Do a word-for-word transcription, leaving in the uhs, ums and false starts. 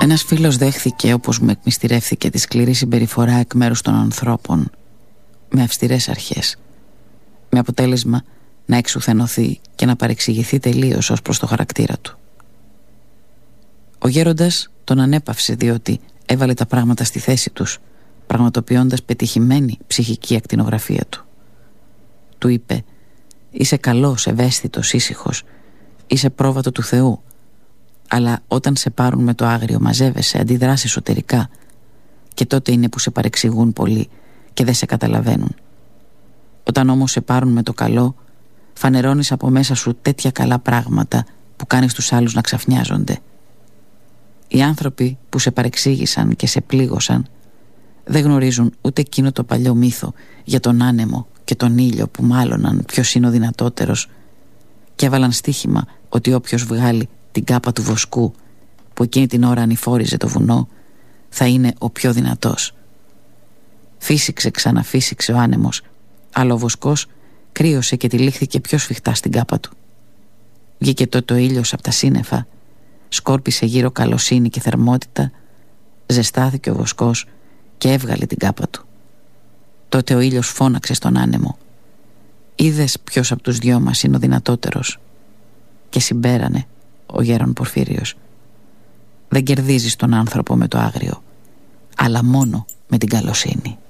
Ένας φίλος δέχθηκε, όπως μου εκμυστηρεύθηκε, τη σκληρή συμπεριφορά εκ μέρους των ανθρώπων, με αυστηρές αρχές, με αποτέλεσμα να εξουθενωθεί και να παρεξηγηθεί τελείως ως προς το χαρακτήρα του. Ο γέροντας τον ανέπαυσε, διότι έβαλε τα πράγματα στη θέση τους, πραγματοποιώντας πετυχημένη ψυχική ακτινογραφία του. Του είπε: «Είσαι καλός, ευαίσθητος, ήσυχος, είσαι πρόβατο του Θεού, αλλά όταν σε πάρουν με το άγριο μαζεύεσαι, αντιδράς εσωτερικά, και τότε είναι που σε παρεξηγούν πολύ και δεν σε καταλαβαίνουν. Όταν όμως σε πάρουν με το καλό, φανερώνεις από μέσα σου τέτοια καλά πράγματα που κάνεις τους άλλους να ξαφνιάζονται. Οι άνθρωποι που σε παρεξήγησαν και σε πλήγωσαν δεν γνωρίζουν ούτε εκείνο το παλιό μύθο για τον άνεμο και τον ήλιο που μάλωναν ποιος είναι ο δυνατότερος, και έβαλαν στοίχημα ότι όποιος βγάλει την κάπα του βοσκού που εκείνη την ώρα ανηφόριζε το βουνό θα είναι ο πιο δυνατός. Φύσηξε, ξαναφύσηξε ο άνεμος, αλλά ο βοσκός κρύωσε και τυλίχθηκε πιο σφιχτά στην κάπα του. Βγήκε τότε ο ήλιος από τα σύννεφα, σκόρπισε γύρω καλοσύνη και θερμότητα, ζεστάθηκε ο βοσκός και έβγαλε την κάπα του. Τότε ο ήλιος φώναξε στον άνεμο: «Είδες ποιος από τους δυο μας είναι ο δυνατότερος?» Και συμπέρανε ο γέρον Πορφύριος: «Δεν κερδίζεις τον άνθρωπο με το άγριο, αλλά μόνο με την καλοσύνη».